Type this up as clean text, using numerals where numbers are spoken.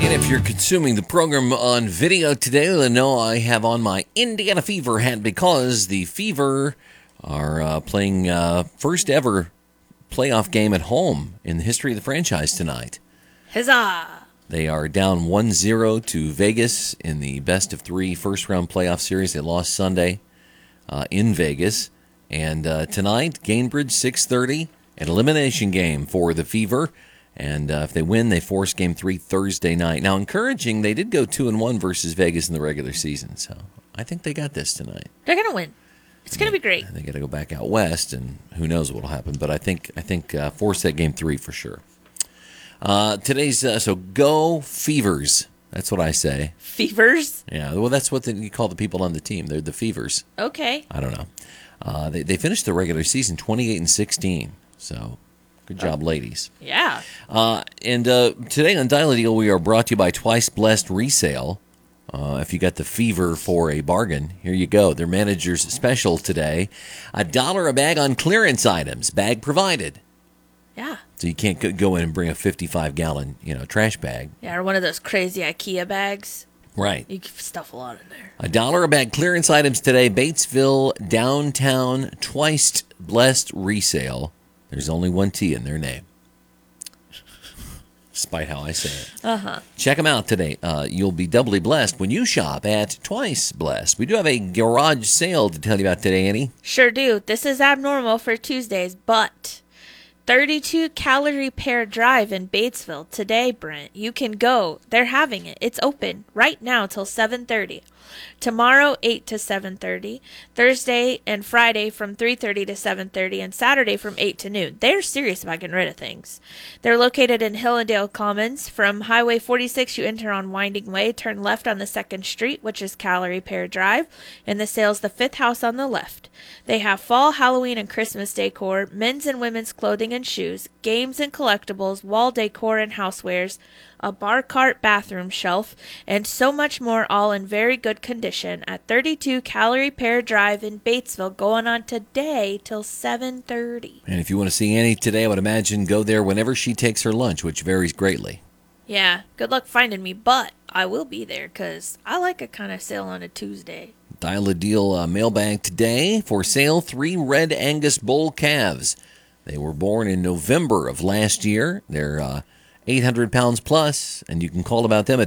And if you're consuming the program on video today, you'll know I have on my Indiana Fever hat because the Fever are playing first ever playoff game at home in the history of the franchise tonight. Huzzah! They are down 1-0 to Vegas in the best-of-3 first-round playoff series. They lost Sunday in Vegas. And tonight, Gainbridge, 6:30, an elimination game for the Fever. And if they win, they force Game 3 Thursday night. Now, encouraging, they did go 2-1 versus Vegas in the regular season. So I think they got this tonight. They're going to win. It's going to be great. They got to go back out west, and who knows what will happen. But I think force that Game 3 for sure. Today's so go Fevers. That's what I say. Fevers? Yeah. Well, that's what you call the people on the team. They're the Fevers. Okay. I don't know. They finished the regular season 28-16. So good job, ladies. Yeah. And today on Dial a Deal, we are brought to you by Twice Blessed Resale. If you got the fever for a bargain, here you go. Their manager's special today. $1 a bag on clearance items. Bag provided. Yeah. So you can't go in and bring a 55-gallon, trash bag. Yeah, or one of those crazy IKEA bags. Right. You can stuff a lot in there. $1 a bag clearance items today. Batesville Downtown Twice Blessed Resale. There's only one T in their name. Despite how I say it. Uh-huh. Check them out today. You'll be doubly blessed when you shop at Twice Blessed. We do have a garage sale to tell you about today, Annie. Sure do. This is abnormal for Tuesdays, but 32 Calorie Pair Drive in Batesville today, Brent. You can go. They're having it. It's open right now till 7:30. Tomorrow, 8 to 7:30. Thursday and Friday from 3:30 to 7:30. And Saturday from 8 to noon. They're serious about getting rid of things. They're located in Hillendale Commons. From Highway 46, you enter on Winding Way. Turn left on the 2nd Street, which is Calorie Pair Drive. And the sale's the 5th house on the left. They have fall, Halloween, and Christmas decor, men's and women's clothing and shoes, games and collectibles, wall decor and housewares, a bar cart bathroom shelf, and so much more, all in very good condition at 32 Calorie Pair Drive in Batesville, going on today till 7:30. And if you want to see Annie today, I would imagine go there whenever she takes her lunch, which varies greatly. Yeah, good luck finding me, but I will be there because I like a kind of sale on a Tuesday. Dial a Deal mailbag today. For sale, 3 Red Angus bull calves. They were born in November of last year. They're 800 pounds plus, and you can call about them at